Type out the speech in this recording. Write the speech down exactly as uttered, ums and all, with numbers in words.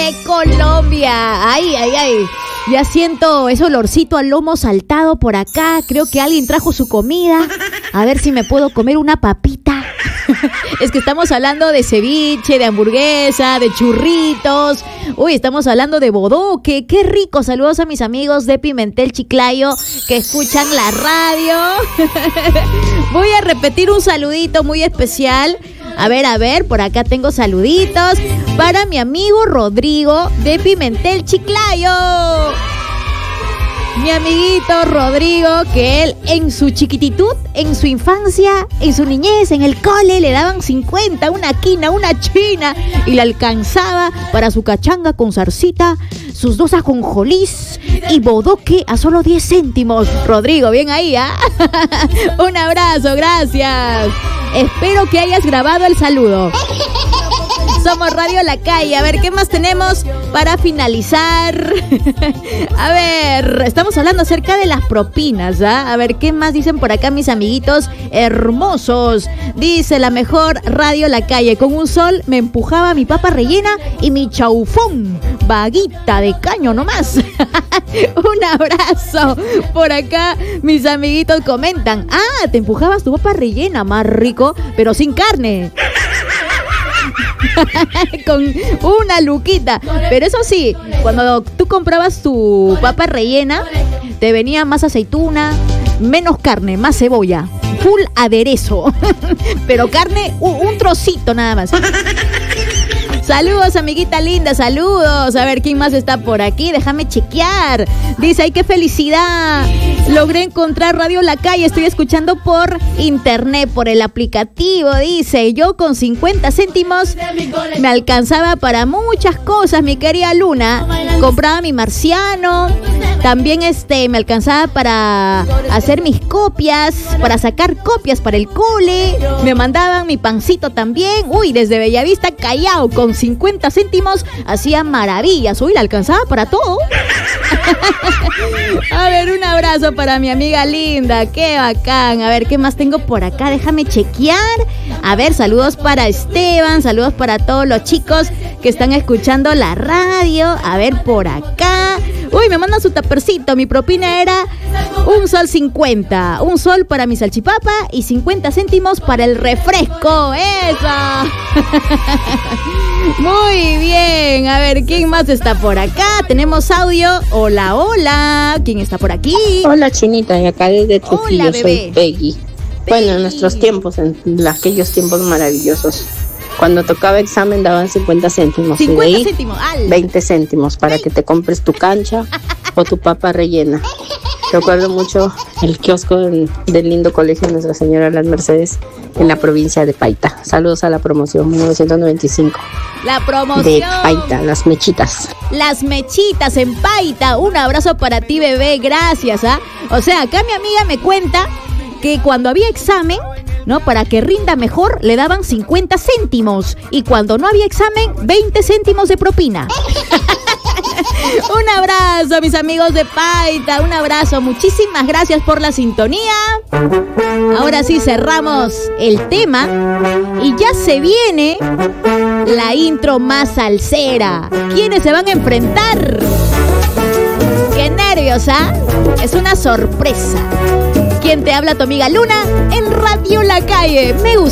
de Colombia. Ay, ay, ay. Ya siento ese olorcito al lomo saltado por acá. Creo que alguien trajo su comida. A ver si me puedo comer una papita. Es que estamos hablando de ceviche, de hamburguesa, de churritos. Uy, estamos hablando de bodoque. ¡Qué rico! Saludos a mis amigos de Pimentel Chiclayo que escuchan la radio. Voy a repetir un saludito muy especial. A ver, a ver, por acá tengo saluditos para mi amigo Rodrigo de Pimentel Chiclayo. Mi amiguito Rodrigo, que él en su chiquititud, en su infancia, en su niñez, en el cole, le daban cincuenta, una quina, una china, y le alcanzaba para su cachanga con zarcita, sus dos ajonjolís y bodoque a solo diez céntimos. Rodrigo, bien ahí, ¿ah? ¿eh? Un abrazo, gracias. Espero que hayas grabado el saludo. Somos Radio La Calle. A ver, ¿qué más tenemos para finalizar? A ver, estamos hablando acerca de las propinas, ¿ah? A ver, ¿qué más dicen por acá mis amiguitos hermosos? Dice la mejor Radio La Calle. Con un sol me empujaba mi papa rellena y mi chaufón. Vaguita de caño nomás. Un abrazo. Por acá mis amiguitos comentan. Ah, te empujabas tu papa rellena, más rico, pero sin carne. Con una luquita. Pero eso sí, cuando tú comprabas tu papa rellena, te venía más aceituna, menos carne, más cebolla, full aderezo. Pero carne, un, un trocito nada más. Saludos, amiguita linda, saludos. A ver, ¿quién más está por aquí? Déjame chequear. Dice, ay, qué felicidad. Logré encontrar Radio La Calle. Estoy escuchando por internet, por el aplicativo. Dice, yo con cincuenta céntimos me alcanzaba para muchas cosas, mi querida Luna. Compraba mi marciano. También este me alcanzaba para hacer mis copias, para sacar copias para el cole. Me mandaban mi pancito también. Uy, desde Bellavista, Callao, con cincuenta céntimos hacía maravillas. Uy, le alcanzaba para todo. A ver, un abrazo para mi amiga linda. Qué bacán. A ver, ¿qué más tengo por acá? Déjame chequear. A ver, saludos para Esteban. Saludos para todos los chicos que están escuchando la radio. A ver, por acá. Uy, me mandan su tapercito. Mi propina era un sol cincuenta. Un sol para mi salchipapa y cincuenta céntimos para el refresco. ¡Esa! Muy bien. A ver, ¿quién más está por acá? Tenemos audio. Hola, hola. ¿Quién está por aquí? Hola, Chinita. Y acá desde Trujillo. Hola, bebé. Soy Peggy. Peggy. Bueno, en nuestros tiempos, en aquellos tiempos maravillosos. Cuando tocaba examen daban cincuenta céntimos. cincuenta y de ahí, céntimos. Al. veinte céntimos para que te compres tu cancha o tu papa rellena. Recuerdo mucho el kiosco del, del lindo colegio de Nuestra Señora de las Mercedes en la provincia de Paita. Saludos a la promoción mil novecientos noventa y cinco. La promoción de Paita, las mechitas. Las mechitas en Paita. Un abrazo para ti, bebé. Gracias, ¿ah? O sea, acá mi amiga me cuenta que cuando había examen, ¿no? Para que rinda mejor, le daban cincuenta céntimos. Y cuando no había examen, veinte céntimos de propina. Un abrazo, mis amigos de Paita. Un abrazo. Muchísimas gracias por la sintonía. Ahora sí, cerramos el tema. Y ya se viene la intro más salsera. ¿Quiénes se van a enfrentar? ¡Qué nervios, ah! Es una sorpresa. ¿Quién te habla? Tu amiga Luna en Radio La Calle. Me gusta.